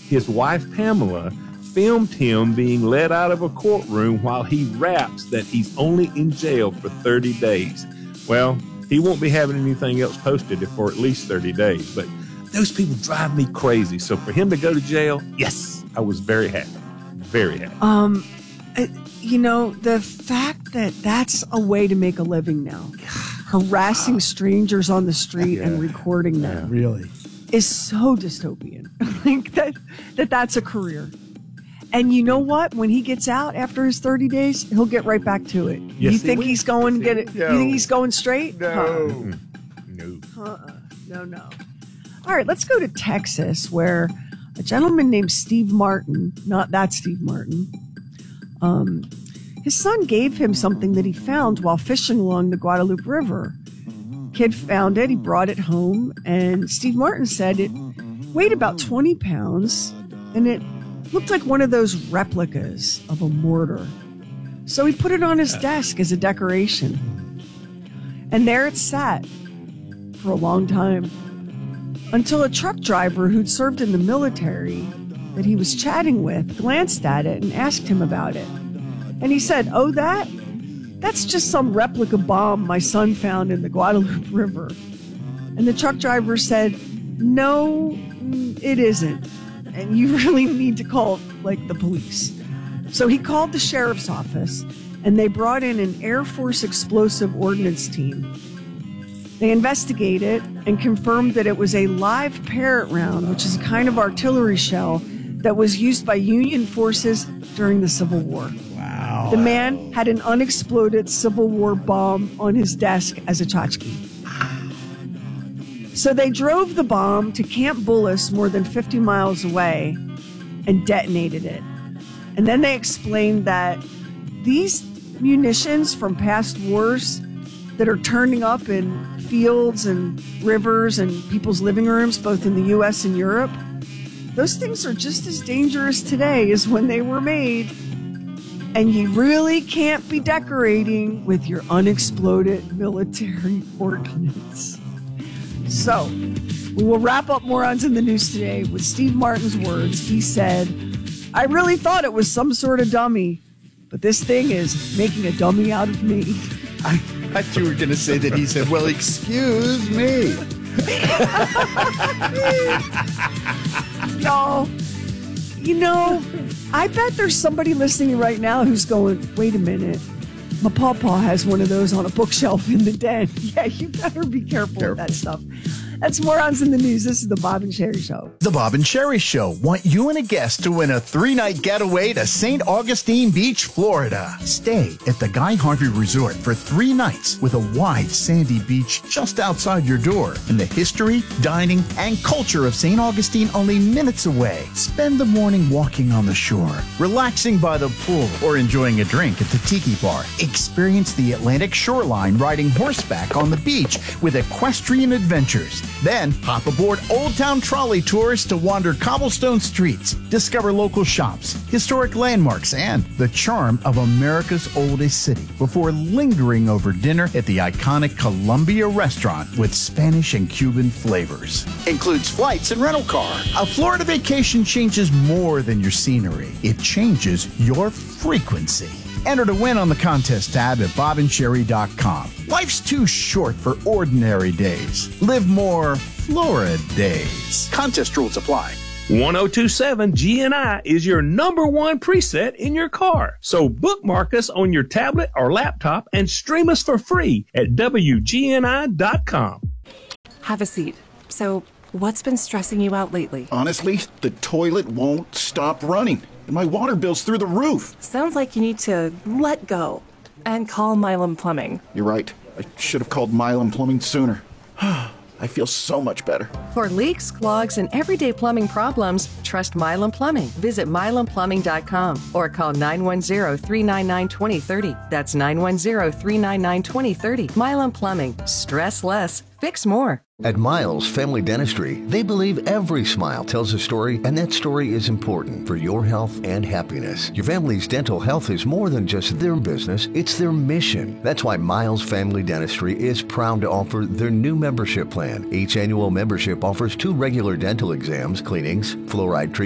his wife Pamela filmed him being led out of a courtroom while he raps that he's only in jail for 30 days. Well, he won't be having anything else posted for at least 30 days, but those people drive me crazy. So for him to go to jail, yes, I was very happy. Very happy. The fact that that's a way to make a living now, harassing strangers on the street and recording them, really, is so dystopian. Like that's a career. And you know what? When he gets out after his 30 days, he'll get right back to it. Yes, you think he's going get it? No. You think he's going straight? No. No. All right, let's go to Texas, where a gentleman named Steve Martin, not that Steve Martin, his son gave him something that he found while fishing along the Guadalupe River. Kid found it, he brought it home, and Steve Martin said it weighed about 20 pounds, and it looked like one of those replicas of a mortar. So he put it on his desk as a decoration. And there it sat for a long time, until a truck driver who'd served in the military that he was chatting with glanced at it and asked him about it. And he said, "Oh, that's just some replica bomb my son found in the Guadalupe River." And the truck driver said, "No, it isn't. And you really need to call, the police." So he called the sheriff's office, and they brought in an Air Force explosive ordnance team. They investigated and confirmed that it was a live parrot round, which is a kind of artillery shell that was used by Union forces during the Civil War. Wow. The man had an unexploded Civil War bomb on his desk as a tchotchke. So they drove the bomb to Camp Bullis, more than 50 miles away, and detonated it. And then they explained that these munitions from past wars that are turning up in fields and rivers and people's living rooms, both in the U.S. and Europe, those things are just as dangerous today as when they were made. And you really can't be decorating with your unexploded military ordnance. So, we will wrap up Morons in the News today with Steve Martin's words. He said, "I really thought it was some sort of dummy, but this thing is making a dummy out of me." I thought you were going to say that he said, "Well, excuse me." Y'all, I bet there's somebody listening right now who's going, "Wait a minute. My pawpaw has one of those on a bookshelf in the den." Yeah, you better be careful with that stuff. That's Morons in the News. This is the Bob and Sherry Show. The Bob and Sherry Show want you and a guest to win a 3-night getaway to St. Augustine Beach, Florida. Stay at the Guy Harvey Resort for 3 nights with a wide sandy beach just outside your door and the history, dining, and culture of St. Augustine only minutes away. Spend the morning walking on the shore, relaxing by the pool, or enjoying a drink at the Tiki Bar. Experience the Atlantic shoreline riding horseback on the beach with equestrian adventures. Then hop aboard Old Town Trolley tours to wander cobblestone streets, discover local shops, historic landmarks, and the charm of America's oldest city before lingering over dinner at the iconic Columbia restaurant with Spanish and Cuban flavors. Includes flights and rental car. A Florida vacation changes more than your scenery. It changes your frequency. Enter to win on the contest tab at bobandsherry.com. Life's too short for ordinary days. Live more Florida days. Contest rules apply. 1027 GNI is your #1 preset in your car. So bookmark us on your tablet or laptop and stream us for free at WGNI.com. Have a seat. So, what's been stressing you out lately? Honestly, the toilet won't stop running, and my water bill's through the roof. Sounds like you need to let go and call Milam Plumbing. You're right. I should have called Milam Plumbing sooner. I feel so much better. For leaks, clogs, and everyday plumbing problems, trust Milam Plumbing. Visit milamplumbing.com or call 910-399-2030. That's 910-399-2030. Milam Plumbing. Stress less. Fix more. At Miles Family Dentistry, they believe every smile tells a story, and that story is important for your health and happiness. Your family's dental health is more than just their business, it's their mission. That's why Miles Family Dentistry is proud to offer their new membership plan. Each annual membership offers 2 regular dental exams, cleanings, fluoride treatment,